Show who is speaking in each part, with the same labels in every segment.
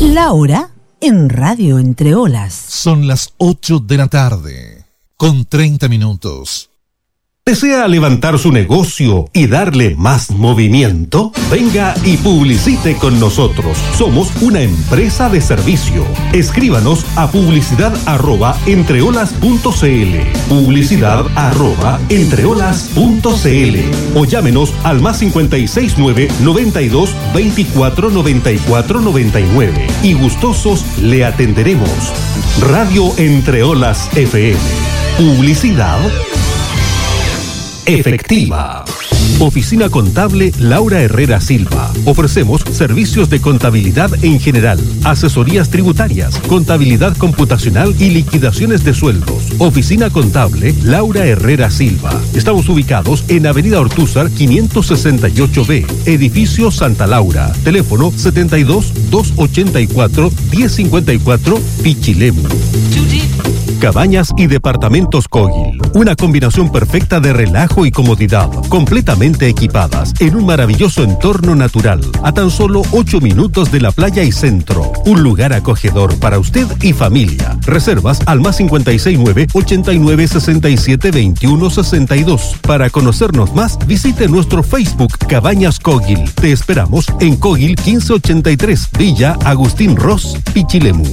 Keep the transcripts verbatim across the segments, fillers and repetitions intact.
Speaker 1: La hora en Radio Entre Olas.
Speaker 2: Son las ocho de la tarde, con treinta minutos.
Speaker 3: ¿Desea levantar su negocio y darle más movimiento? Venga y publicite con nosotros. Somos una empresa de servicio. Escríbanos a publicidad arroba entreolas punto cl, publicidad arroba entreolas punto cl o llámenos al más cincuenta y seis nueve, noventa y dos, veinticuatro, noventa y cuatro, noventa y nueve y gustosos le atenderemos. Radio Entre Olas F M. Publicidad efectiva. Oficina Contable Laura Herrera Silva. Ofrecemos servicios de contabilidad en general, asesorías tributarias, contabilidad computacional y liquidaciones de sueldos. Oficina Contable Laura Herrera Silva. Estamos ubicados en Avenida Ortúzar quinientos sesenta y ocho B, Edificio Santa Laura. Teléfono setenta y dos, doscientos ochenta y cuatro, diez cincuenta y cuatro, Pichilemu. Cabañas y departamentos Cogil. Una combinación perfecta de relajo y comodidad, completamente equipadas en un maravilloso entorno natural, a tan solo ocho minutos de la playa y centro. Un lugar acogedor para usted y familia. Reservas al más cincuenta y seis nueve, ochenta y nueve, sesenta y siete, veintiuno, sesenta y dos. Para conocernos más, visite nuestro Facebook Cabañas Cogil. Te esperamos en Cogil quince ochenta y tres, Villa Agustín Ross, Pichilemu.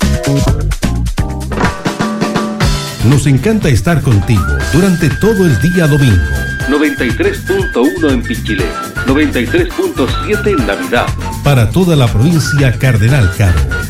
Speaker 3: Nos encanta estar contigo durante todo el día domingo.
Speaker 4: noventa y tres punto uno en Pichilemu, noventa y tres punto siete en Navidad.
Speaker 3: Para toda la provincia Cardenal Caro.